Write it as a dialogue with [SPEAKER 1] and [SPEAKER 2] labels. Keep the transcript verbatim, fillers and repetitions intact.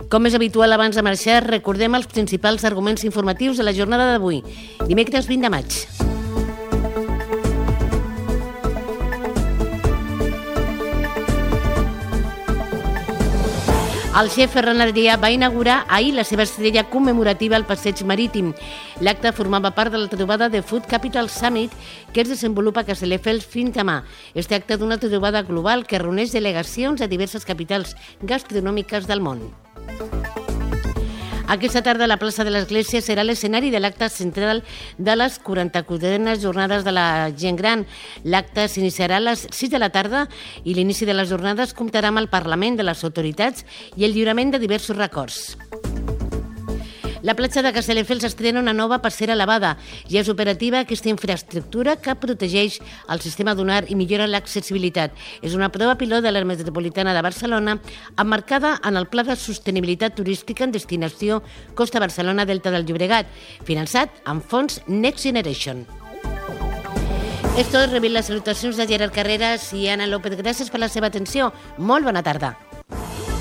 [SPEAKER 1] Com és habitual abans de marxar, recordem els principals arguments informatius de la jornada d'avui, dimecres vint de maig. El xef Ferran Adrià va inaugurar ahir la seva estrella commemorativa al Passeig Marítim. L'acte formava part de la trobada de Food Capital Summit que es desenvolupa a Castelldefels fins demà. Es tracta d'una trobada global que reuneix delegacions de diverses capitals gastronòmiques del món. Aquesta tarda la plaça de l'Església serà l'escenari de l'acte central de les quaranta-quatornes jornades de la gent gran. L'acte s'iniciarà a les sis de la tarda i l'inici de les jornades comptarà amb el Parlament de les autoritats i el lliurament de diversos records. La platja de Castelldefels estrena una nova passera elevada. Ja és operativa aquesta infraestructura que protegeix el sistema dunar i millora l'accessibilitat. És una prova pilot de l'àrea metropolitana de Barcelona emmarcada en el Pla de Sostenibilitat Turística en Destinació Costa Barcelona Delta del Llobregat, finançat amb fons Next Generation. És tot, rebent les salutacions de Gerard Carreras i Anna López. Gràcies per la seva atenció. Molt bona tarda.